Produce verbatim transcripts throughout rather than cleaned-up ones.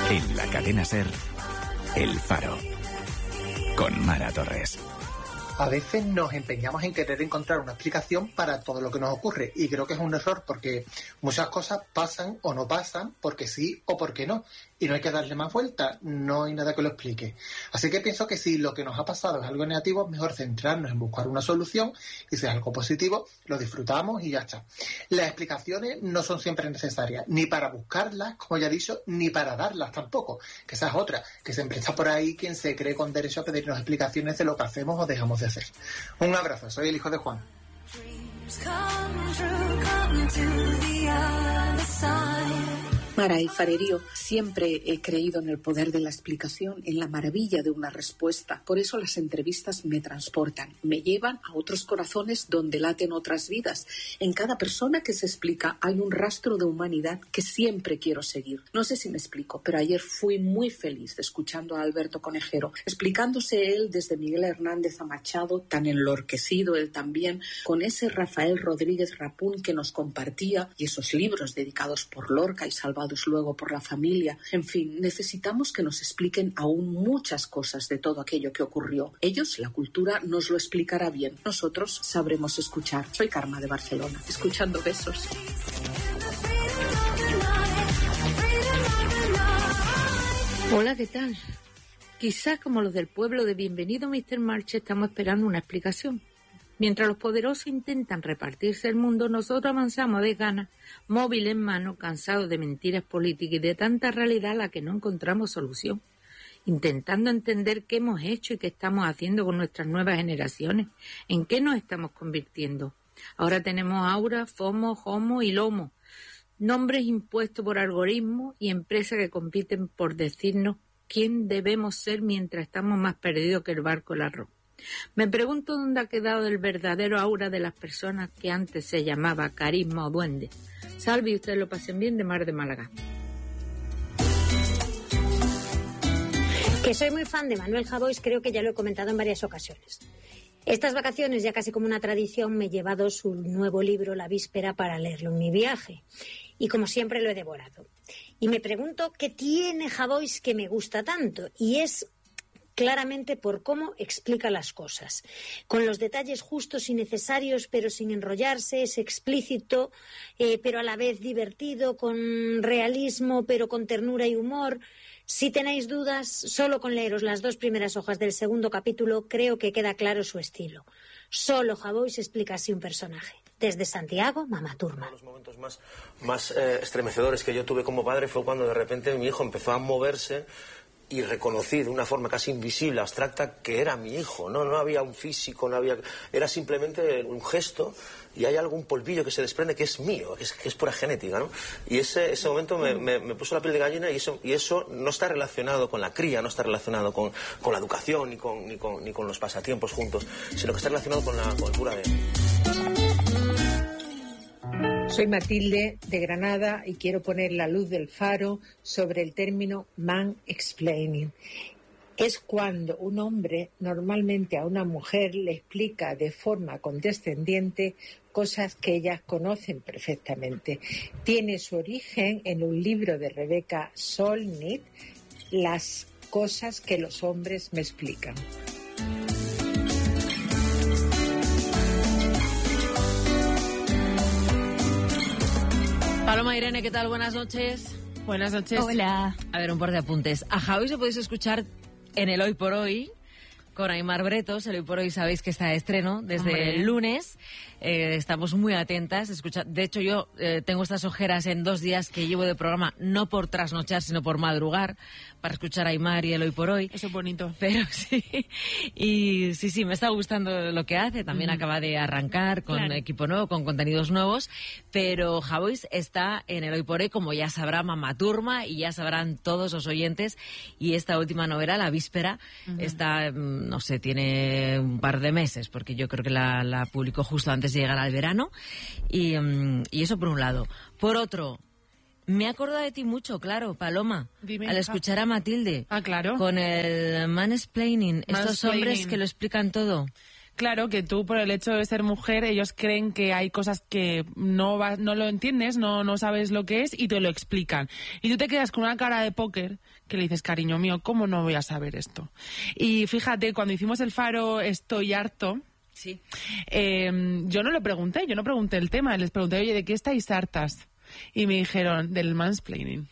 En la cadena SER, El Faro, con Mara Torres. A veces nos empeñamos en querer encontrar una explicación para todo lo que nos ocurre, y creo que es un error porque muchas cosas pasan o no pasan porque sí o porque no, y no hay que darle más vuelta, no hay nada que lo explique. Así que pienso que si lo que nos ha pasado es algo negativo, es mejor centrarnos en buscar una solución, y si es algo positivo, lo disfrutamos y ya está. Las explicaciones no son siempre necesarias, ni para buscarlas, como ya he dicho, ni para darlas tampoco, que esa es otra, que siempre está por ahí quien se cree con derecho a pedirnos explicaciones de lo que hacemos o dejamos de hacer. Un abrazo, soy el hijo de Juan. Mara y Farerío, siempre he creído en el poder de la explicación, en la maravilla de una respuesta. Por eso las entrevistas me transportan, me llevan a otros corazones donde laten otras vidas. En cada persona que se explica hay un rastro de humanidad que siempre quiero seguir. No sé si me explico, pero ayer fui muy feliz escuchando a Alberto Conejero, explicándose él desde Miguel Hernández a Machado, tan enlorquecido él también, con ese Rafael Rodríguez Rapún que nos compartía, y esos libros dedicados por Lorca y Salvador luego por la familia. En fin, necesitamos que nos expliquen aún muchas cosas de todo aquello que ocurrió. Ellos, la cultura, nos lo explicará bien. Nosotros sabremos escuchar. Soy Karma de Barcelona, escuchando Besos. Hola, ¿qué tal? Quizás como los del pueblo de Bienvenido mister March estamos esperando una explicación. Mientras los poderosos intentan repartirse el mundo, nosotros avanzamos de ganas, móvil en mano, cansados de mentiras políticas y de tanta realidad a la que no encontramos solución, intentando entender qué hemos hecho y qué estamos haciendo con nuestras nuevas generaciones, en qué nos estamos convirtiendo. Ahora tenemos Aura, FOMO, HOMO y LOMO, nombres impuestos por algoritmos y empresas que compiten por decirnos quién debemos ser mientras estamos más perdidos que el barco del arroz. Me pregunto dónde ha quedado el verdadero aura de las personas que antes se llamaba carisma o duende. Salve y ustedes lo pasen bien, de Mar de Málaga. Que soy muy fan de Manuel Javois, creo que ya lo he comentado en varias ocasiones. Estas vacaciones, ya casi como una tradición, me he llevado su nuevo libro La Víspera para leerlo en mi viaje. Y como siempre lo he devorado. Y me pregunto qué tiene Javois que me gusta tanto. Y es claramente por cómo explica las cosas, con los detalles justos y necesarios, pero sin enrollarse, es explícito, eh, pero a la vez divertido, con realismo, pero con ternura y humor. Si tenéis dudas, solo con leeros las dos primeras hojas del segundo capítulo, creo que queda claro su estilo. Solo Javois explica así un personaje. Desde Santiago, Mama Turma. Uno de los momentos más, más eh, estremecedores que yo tuve como padre fue cuando de repente mi hijo empezó a moverse y reconocí de una forma casi invisible, abstracta, que era mi hijo. No, no había un físico, no había, era simplemente un gesto, y hay algún polvillo que se desprende que es mío, que es, que es pura genética, ¿no? Y ese, ese momento me, me, me puso la piel de gallina, y eso, y eso no está relacionado con la cría, no está relacionado con, con la educación, ni con, ni, con, ni con los pasatiempos juntos, sino que está relacionado con la, con el pura de... Soy Matilde de Granada y quiero poner la luz del faro sobre el término man-explaining. Es cuando un hombre normalmente a una mujer le explica de forma condescendiente cosas que ellas conocen perfectamente. Tiene su origen en un libro de Rebecca Solnit, Las cosas que los hombres me explican. Paloma, Irene, ¿qué tal? Buenas noches. Buenas noches. Hola. A ver, un par de apuntes. A Javois lo podéis escuchar en el Hoy por Hoy con Aimar Bretos. El Hoy por Hoy sabéis que está de estreno desde Hombre. el lunes. Eh, estamos muy atentas. Escucha, de hecho, yo eh, tengo estas ojeras en dos días que llevo de programa, no por trasnochar, sino por madrugar, para escuchar a Aimar y el Hoy por Hoy. Eso es bonito. Pero sí, y sí, sí, me está gustando lo que hace. También mm. acaba de arrancar con claro. equipo nuevo, con contenidos nuevos. Pero Javois está en el Hoy por Hoy, como ya sabrá Mama Turma y ya sabrán todos los oyentes. Y esta última novela, La Víspera, uh-huh. está, no sé, tiene un par de meses, porque yo creo que la, la publicó justo antes de llegar al verano. Y, um, y eso por un lado. Por otro, me he acordado de ti mucho, claro, Paloma, Dime, al escuchar a Matilde. Ah, claro. Con el mansplaining, estos Mansplaining. hombres que lo explican todo. Claro, que tú por el hecho de ser mujer, ellos creen que hay cosas que no va, no lo entiendes, no, no sabes lo que es y te lo explican. Y tú te quedas con una cara de póker que le dices, cariño mío, ¿cómo no voy a saber esto? Y fíjate, cuando hicimos el Faro Estoy harto, sí. eh, yo no lo pregunté, yo no pregunté el tema, les pregunté, oye, ¿de qué estáis hartas? Y me dijeron, del mansplaining.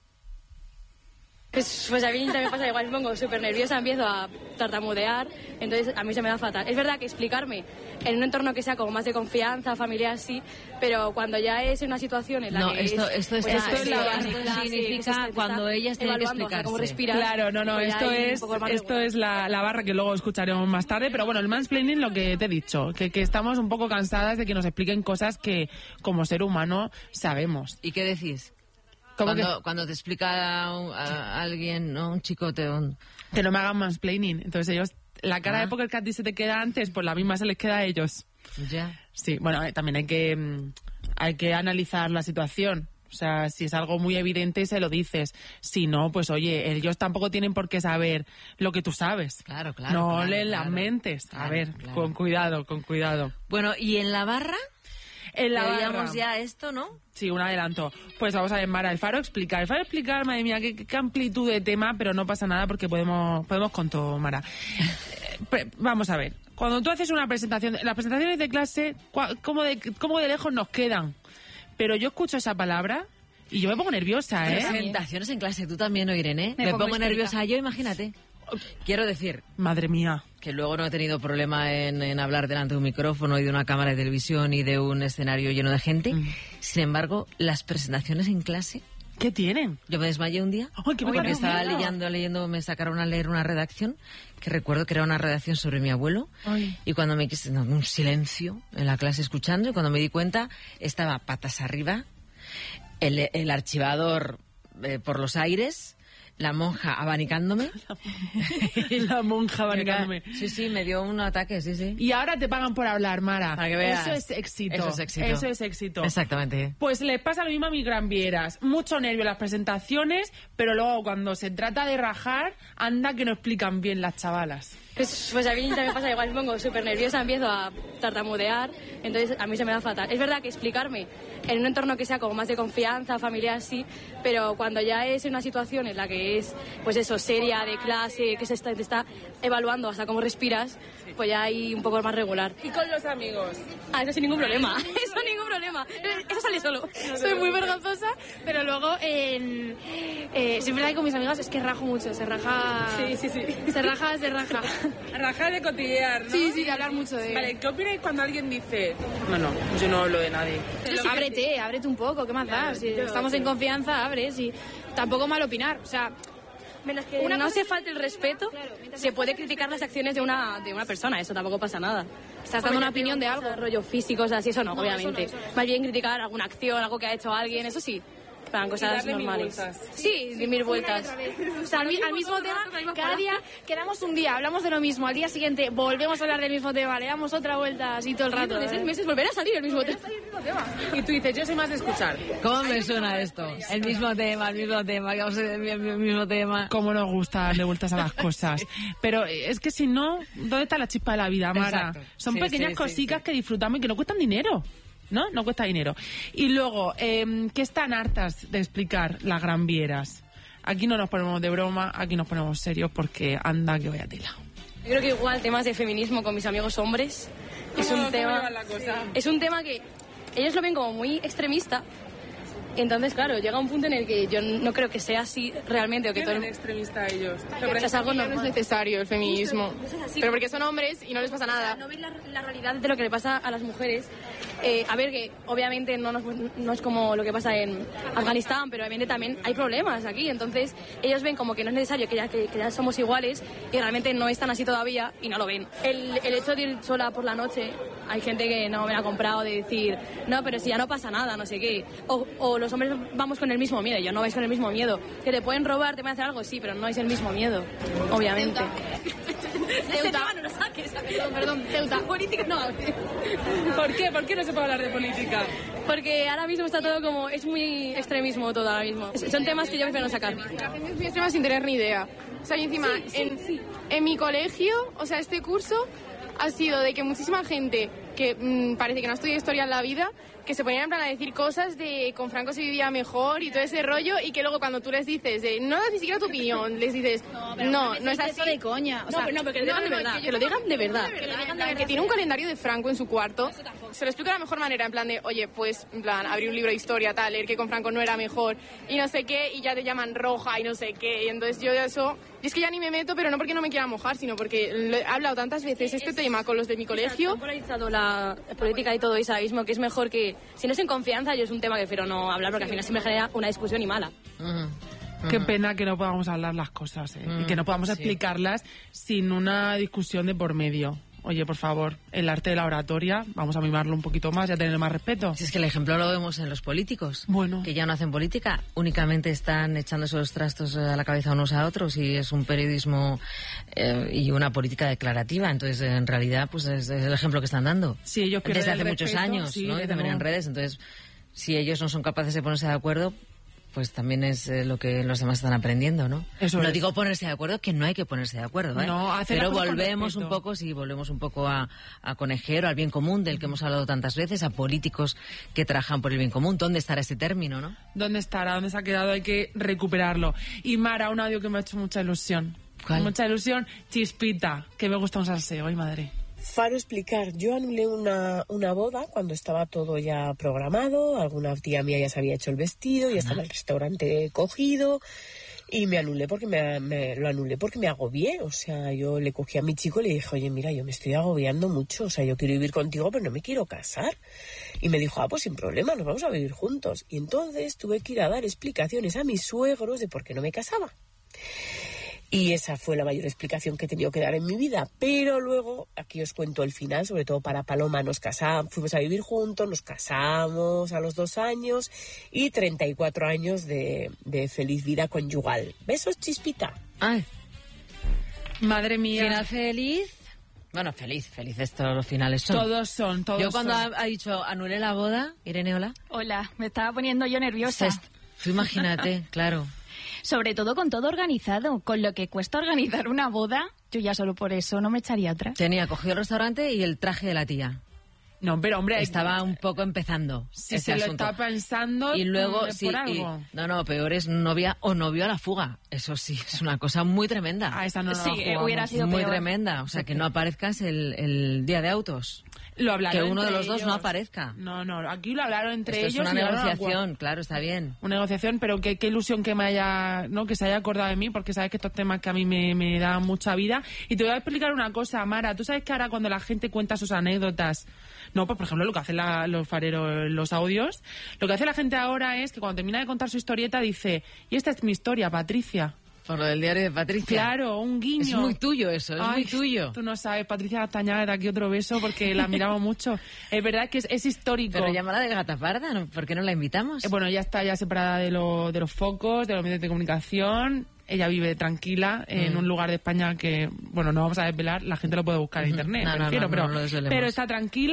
Pues, pues a mí también me pasa igual, me pongo súper nerviosa, empiezo a tartamudear, entonces a mí se me da fatal. Es verdad que explicarme en un entorno que sea como más de confianza, familiar, sí, pero cuando ya es una situación en la no, que esto, es... esto, es, pues, esto, sí, esto sí, significa sí, sí, cuando ellas tienen que explicarse. O sea, cómo respirar, claro, no, no, pues esto es, es esto es la, la barra que luego escucharemos más tarde, pero bueno, el mansplaining, lo que te he dicho, que, que estamos un poco cansadas de que nos expliquen cosas que como ser humano sabemos. ¿Y qué decís? Cuando, que... cuando te explica a, un, a alguien, ¿no? Un chico te... Un... Que no me hagan mansplaining. Entonces ellos, la cara ah. de póker que a ti se te queda antes, pues la misma se les queda a ellos. Ya. Sí, bueno, también hay que, hay que analizar la situación. O sea, si es algo muy evidente, se lo dices. Si no, pues oye, ellos tampoco tienen por qué saber lo que tú sabes. Claro, claro. No claro, leen claro, las mentes. Claro, a ver, claro. con cuidado, con cuidado. Bueno, ¿y en la barra? En la Veíamos ya esto, ¿no? Sí, un adelanto. Pues vamos a ver, Mara, el Faro explicar. El Faro explicar, madre mía, qué, qué amplitud de tema, pero no pasa nada porque podemos podemos con todo, Mara. eh, vamos a ver. Cuando tú haces una presentación, las presentaciones de clase, ¿cómo de, cómo de lejos nos quedan? Pero yo escucho esa palabra y yo me pongo nerviosa, ¿eh? Presentaciones en clase, tú también, ¿no, Irene? Me, me pongo, pongo nerviosa yo, imagínate. Quiero decir... Madre mía. Que luego no he tenido problema en, en hablar delante de un micrófono y de una cámara de televisión y de un escenario lleno de gente. Mm. Sin embargo, las presentaciones en clase... ¿Qué tienen? Yo me desmayé un día Ay, qué porque estaba leyendo, leyendo, me sacaron a leer una redacción que recuerdo que era una redacción sobre mi abuelo. Ay. Y cuando me quise... No, un silencio en la clase escuchando y cuando me di cuenta estaba patas arriba, el, el archivador eh, por los aires... La monja abanicándome. La monja abanicándome. Sí, sí, me dio un ataque, sí, sí. Y ahora te pagan por hablar, Mara. Para que veas. Eso es éxito. Eso es éxito. Eso es éxito. Exactamente. Pues les pasa lo mismo a mis granvieras. Mucho nervio en las presentaciones, pero luego cuando se trata de rajar, anda que no explican bien las chavalas. Pues, pues a mí también pasa igual, me pongo súper nerviosa, empiezo a tartamudear, entonces a mí se me da fatal. Es verdad que explicarme en un entorno que sea como más de confianza, familiar, sí, pero cuando ya es una situación en la que es, pues eso, seria, de clase, que se está, te está evaluando hasta cómo respiras, pues ya hay un poco más regular. ¿Y con los amigos? Ah, eso sin ningún problema, eso ningún problema, eso sale solo. Soy muy vergonzosa, pero luego en, eh, es verdad que con mis amigos es que rajo mucho, se raja... Sí, sí, sí. Se raja, se raja. Rajar de cotillear, ¿no? Sí, sí, de hablar mucho de... Vale, ¿qué opináis cuando alguien dice...? No, no, yo no hablo de nadie. Pero ábrete, ábrete un poco, ¿qué más da? Si estamos en confianza, abres y tampoco mal opinar, o sea... Menos que una no hace falta el respeto, claro, se puede criticar las acciones de una, de una persona, eso tampoco pasa nada. Estás dando una opinión de algo, rollo físicos, así, eso no, no obviamente. Eso no, eso no. Más bien criticar alguna acción, algo que ha hecho alguien, eso sí. Para cosas normales. Sí, de mil vueltas. O sea, al, al mismo tema, cada día quedamos un día, hablamos de lo mismo, al día siguiente volvemos a hablar del mismo tema, le damos otra vuelta así todo el rato. De seis meses volver a salir el mismo tema. Y tú dices, yo soy más de escuchar. ¿Cómo me suena esto? El mismo tema, el mismo tema, que vamos a decir el mismo tema. Cómo nos gusta darle vueltas a las cosas. Pero es que si no, ¿dónde está la chispa de la vida, Mara? Exacto. Son sí, pequeñas sí, cositas sí, sí. que disfrutamos y que no cuestan dinero. ¿No? No cuesta dinero. Y luego, eh, ¿qué están hartas de explicar las granvieras? Aquí no nos ponemos de broma, aquí nos ponemos serios porque anda que vaya tela. Yo creo que igual temas de feminismo con mis amigos hombres es un tema la cosa? Es un tema que ellos lo ven como muy extremista. Entonces, claro, llega un punto en el que yo no creo que sea así realmente. O que ¿Qué todo ven extremista ellos? Pero es algo normal. No es necesario el feminismo. Pero porque son hombres y no les pasa nada. No ven la, la realidad de lo que le pasa a las mujeres. Eh, a ver, que obviamente no, nos, no es como lo que pasa en Afganistán, pero obviamente también hay problemas aquí. Entonces, ellos ven como que no es necesario, que ya, que, que ya somos iguales y realmente no están así todavía y no lo ven. El, el hecho de ir sola por la noche, hay gente que no me la ha comprado de decir, no, pero si ya no pasa nada, no sé qué. O, o los hombres vamos con el mismo miedo, yo no vais con el mismo miedo. Que te pueden robar, te pueden hacer algo, sí, pero no es el mismo miedo, obviamente. Ceuta. No lo saques, perdón, perdón, Ceuta. Política, no. ¿Por qué? ¿Por qué no se puede hablar de política? Porque ahora mismo está todo como, es muy extremismo todo ahora mismo. Son temas que yo prefiero no sacar. Es muy extrema sin tener ni idea. O sea, y encima, sí, sí, en, sí. en mi colegio, o sea, este curso, ha sido de que muchísima gente que mmm, parece que no ha estudiado historia en la vida, que se ponían en plan a decir cosas de con Franco se vivía mejor y todo ese rollo, y que luego cuando tú les dices, de, no das ni siquiera tu opinión, les dices, no, no, no es así. de coña. O sea, no, pero, no, pero que lo digan de verdad. Que lo digan de verdad. Que, lo digan de verdad. Que tiene un calendario de Franco en su cuarto. Se lo explico de la mejor manera, en plan de, oye, pues, en plan, abrir un libro de historia, tal, leer que con Franco no era mejor, y no sé qué, y ya te llaman roja, y no sé qué, y entonces yo de eso... Y es que ya ni me meto, pero no porque no me quiera mojar, sino porque lo he hablado tantas veces este tema con los de mi colegio. Han polarizado la política y todo eso mismo, que es mejor que, si no es en confianza, yo es un tema que prefiero no hablar, porque al final siempre genera una discusión y mala. Uh-huh. Qué pena que no podamos hablar las cosas, ¿eh? Uh-huh. Y que no podamos sí. explicarlas sin una discusión de por medio. Oye, por favor, el arte de la oratoria, vamos a mimarlo un poquito más y a tener más respeto. Si es que el ejemplo lo vemos en los políticos, bueno. que ya no hacen política, únicamente están echándose los trastos a la cabeza unos a otros, y es un periodismo eh, y una política declarativa. Entonces, en realidad, pues es, es el ejemplo que están dando. Sí, ellos desde hace respeto, muchos años, sí, ¿no? Y también en redes. Entonces, si ellos no son capaces de ponerse de acuerdo, pues también es eh, lo que los demás están aprendiendo, ¿no? Eso no es. digo ponerse de acuerdo, que no hay que ponerse de acuerdo, ¿eh? No, pero volvemos un poco, sí, volvemos un poco a, a Conejero, al bien común, del que hemos hablado tantas veces, a políticos que trabajan por el bien común. ¿Dónde estará ese término, no? ¿Dónde estará? ¿Dónde se ha quedado? Hay que recuperarlo. Y Mara, un audio que me ha hecho mucha ilusión. ¿Cuál? Mucha ilusión, Chispita, que me gusta un salseo, ay madre. Faro explicar, yo anulé una, una boda cuando estaba todo ya programado, alguna tía mía ya se había hecho el vestido, ya estaba el restaurante cogido, y me anulé porque me, me lo anulé porque me agobié. O sea, yo le cogí a mi chico y le dije, oye, mira, yo me estoy agobiando mucho, o sea, yo quiero vivir contigo, pero no me quiero casar. Y me dijo, ah, pues sin problema, nos vamos a vivir juntos. Y entonces tuve que ir a dar explicaciones a mis suegros de por qué no me casaba. Y esa fue la mayor explicación que he tenido que dar en mi vida. Pero luego, aquí os cuento el final, sobre todo para Paloma, nos casamos, fuimos a vivir juntos, nos casamos a los dos años y treinta y cuatro años de, de feliz vida conyugal. ¿Besos, Chispita? Ay. Madre mía. Final feliz. Bueno, feliz, felices todos los finales son. Todos son, todos Yo cuando son. Ha, ha dicho anulé la boda, Irene, hola. Hola, me estaba poniendo yo nerviosa. Tú imagínate, claro. Sobre todo con todo organizado, con lo que cuesta organizar una boda, yo ya solo por eso no me echaría atrás. Tenía cogido el restaurante y el traje de la tía. No, pero hombre... Estaba un poco empezando. Si ese se lo asunto. está pensando, y luego, por sí, algo. Y, no, no, peor es novia o novio a la fuga. Eso sí, es una cosa muy tremenda. Ah, esa no sí, la hubiera sido Muy peor. tremenda. O sea, que no aparezcas el, el día de autos. Lo hablaron que uno de entre los dos ellos. no aparezca. No, no, aquí lo hablaron entre Esto ellos. es una y negociación, claro, está bien. Una negociación, pero qué, qué ilusión que me haya, ¿no? Que se haya acordado de mí, porque sabes que estos temas que a mí me, me dan mucha vida. Y te voy a explicar una cosa, Mara. Tú sabes que ahora cuando la gente cuenta sus anécdotas, no, pues por ejemplo lo que hacen la, los fareros, los audios, lo que hace la gente ahora es que cuando termina de contar su historieta dice, y esta es mi historia, Patricia. Por lo del diario de Patricia. Claro, un guiño. Es muy tuyo eso, es Ay, muy tuyo. Tú no sabes, Patricia Castañaga, de aquí otro beso porque la admiramos mucho. Es verdad que es, es histórico. Pero llámala de gata parda, ¿no? ¿Por qué no la invitamos? Eh, bueno, ya está ya separada de, lo, de los focos, de los medios de comunicación. Ella vive tranquila en Mm. un lugar de España que, bueno, no vamos a desvelar, la gente lo puede buscar en internet, No, me no, refiero, no, pero, no lo desvelemos. pero está tranquila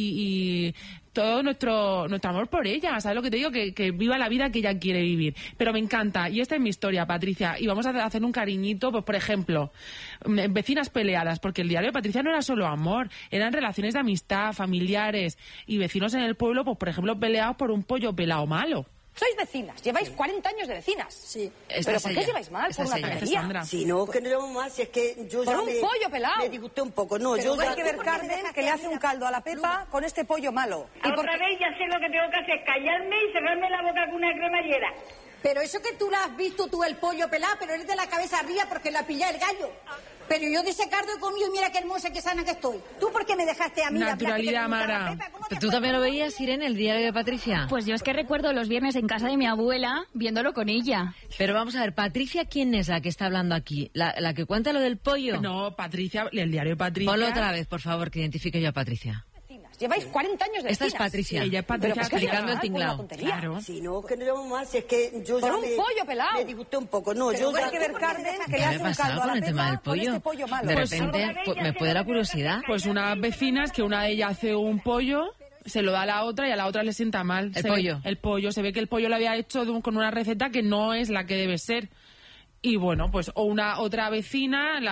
y, y todo nuestro nuestro amor por ella, ¿sabes lo que te digo? Que, que viva la vida que ella quiere vivir. Pero me encanta, y esta es mi historia, Patricia, y vamos a hacer un cariñito, pues por ejemplo, mm, vecinas peleadas, porque el diario de Patricia no era solo amor, eran relaciones de amistad, familiares, y vecinos en el pueblo, pues por ejemplo, peleados por un pollo pelado malo. Sois vecinas, lleváis cuarenta años de vecinas. Sí. Esta ¿Pero es por ella. qué lleváis mal Esta por es una ella. tontería? Sandra. Si no, que no llevamos mal, si es que yo Por ya un me, pollo pelado. me disgusté un poco. No, Pero yo hay ya... que ver Carmen que le hace un caldo a la Pepa con este pollo malo. Y otra vez ya sé lo que tengo que hacer, callarme y cerrarme la boca con una cremallera. Pero eso que tú lo has visto tú el pollo pelado, pero eres de la cabeza arriba porque la pilla el gallo. Pero yo de ese cardo he comido y mira qué hermosa, qué sana que estoy. ¿Tú por qué me dejaste a mí? la Naturalidad, plástica que me gustaba Mara. la Pepa? ¿Cómo te ¿Tú también lo veías, Irene, el diario de Patricia? Pues yo es que recuerdo los viernes en casa de mi abuela viéndolo con ella. Pero vamos a ver, Patricia, ¿quién es la que está hablando aquí? ¿La, la que cuenta lo del pollo? No, Patricia, el diario de Patricia. Ponlo otra vez, por favor, que identifique yo a Patricia. Lleváis cuarenta años de Esta es vecinas. Patricia. Ella es Patricia, Pero ¿por qué explicando lleváis el mal por una tinglao. tontería? Claro. Si no, que no llevamos mal, si es que yo Por ya un me, pollo pelado. me disgusté un poco. No, Pero yo ya... hay que ver Carmen que le ¿Qué hace le ha un pasado caldo a con la el tema Pepa del con pollo? este pollo malo. De Pues- repente pues, me puede dar curiosidad. Pues unas vecinas que una de ellas hace un pollo, se lo da a la otra y a la otra le sienta mal. El Se pollo. Ve, el pollo. Se ve que el pollo lo había hecho de un- con una receta que no es la que debe ser. Y bueno, pues o una otra vecina, la